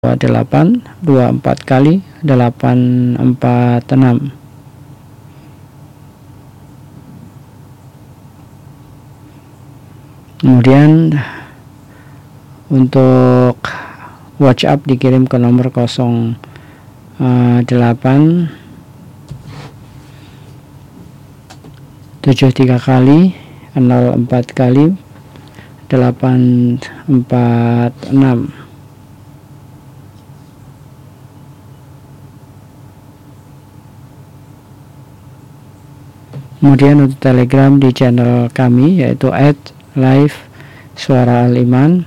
8 24 kali 846. Kemudian untuk WhatsApp dikirim ke nomor 08 73 kali 04 kali 846. Kemudian untuk Telegram di channel kami yaitu @live Suara Al-Iman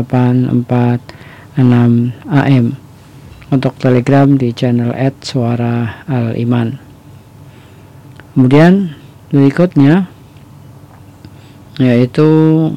846 AM. Untuk Telegram di channel @Suara Al-Iman. Kemudian berikutnya yaitu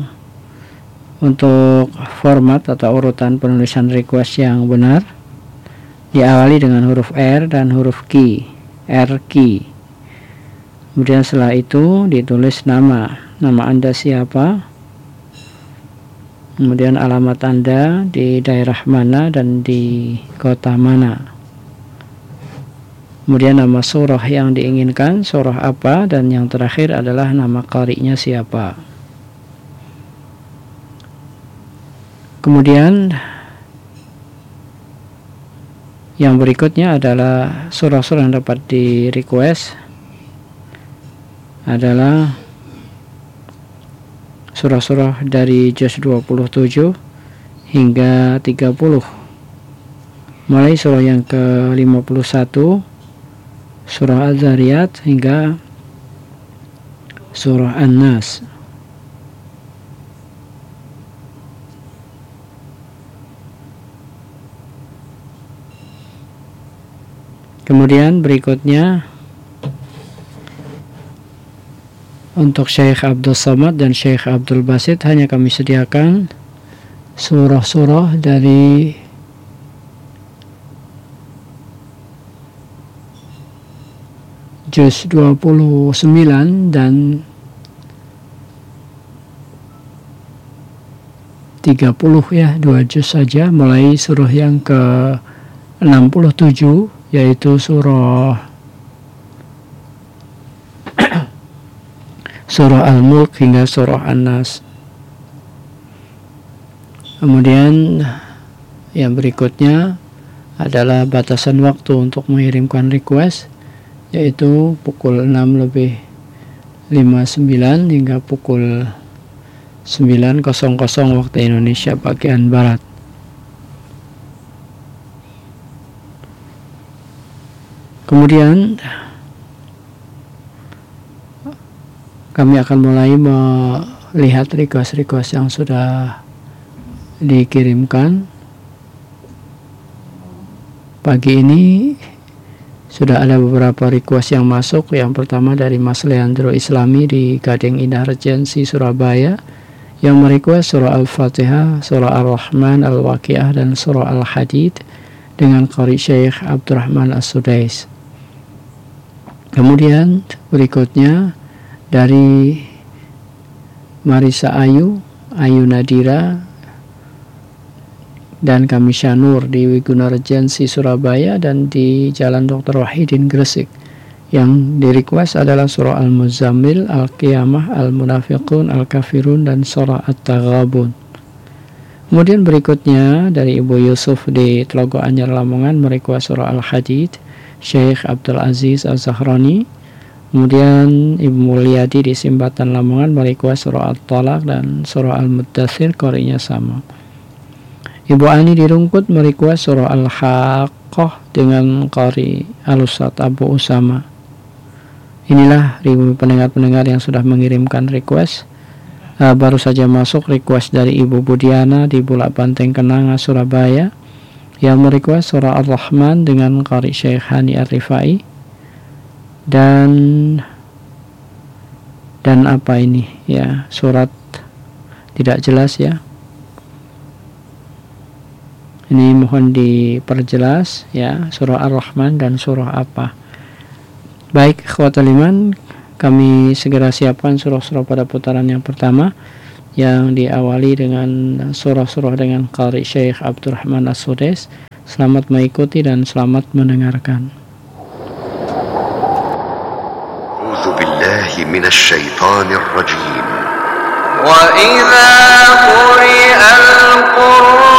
untuk format atau urutan penulisan request yang benar diawali dengan huruf R dan huruf Q, RQ. Kemudian setelah itu ditulis nama Anda siapa, kemudian alamat Anda di daerah mana dan di kota mana, kemudian nama surah yang diinginkan, surah apa, dan yang terakhir adalah nama qari'nya siapa. Kemudian yang berikutnya adalah surah-surah yang dapat di request adalah surah-surah dari juz 27 hingga 30, mulai surah yang ke-51 surah Az-Zariyat hingga surah An-Nas. Kemudian berikutnya untuk Syekh Abdul Somad dan Syekh Abdul Basit hanya kami sediakan surah-surah dari juz 29 dan 30 ya, 2 juz saja, mulai surah yang ke-67 yaitu surah Al-Mulk hingga surah An-Nas. Kemudian yang berikutnya adalah batasan waktu untuk mengirimkan request yaitu pukul 6:59 hingga pukul 9:00 waktu Indonesia bagian Barat. Kemudian kami akan mulai melihat request-request yang sudah dikirimkan. Pagi ini sudah ada beberapa request yang masuk. Yang pertama dari Mas Leandro Islami di Gading Indah Regency Surabaya yang merequest surah Al-Fatihah, surah Ar-Rahman, Al-Waqiah, dan surah Al-Hadid dengan qari Syekh Abdurrahman As-Sudais. Kemudian berikutnya dari Marisa Ayu Nadira dan Kamisya Nur di Wiguna Regency Surabaya dan di Jalan Dr. Wahidin Gresik. Yang di request adalah surah Al-Muzammil, Al-Qiyamah, Al-Munafiqun, Al-Kafirun, dan surah At-Taghabun. Kemudian berikutnya dari Ibu Yusuf di Telogo Anyar Lamongan merequest surah Al-Hadid, Syekh Abdul Aziz Az-Zahrani. Kemudian Ibu Mulyadi di Simbatan Lamongan merequest surah At-Talaq dan surah Al-Muddathir, qari'nya sama. Ibu Ani di Rungkut merequest surah Al-Haqqah dengan qari Al-Ustadz Abu Usama. Inilah ribu pendengar-pendengar yang sudah mengirimkan request. Baru saja masuk request dari Ibu Budiana di Bulak Banteng Kenanga Surabaya yang merequest surah Ar-Rahman dengan qari Syekh Hani Ar-Rifai. Dan apa ini ya, surat tidak jelas ya, ini mohon diperjelas ya, surah Ar-Rahman dan surah apa. Baik, ikhwatul iman, kami segera siapkan surah-surah pada putaran yang pertama. yang diawali dengan surah-surah dengan Qari Syekh Abdurrahman As-Sudais. Selamat mengikuti dan selamat mendengarkan. A'udzu billahi minasy syaithanir rajim. Wa idza quri'al Qur'an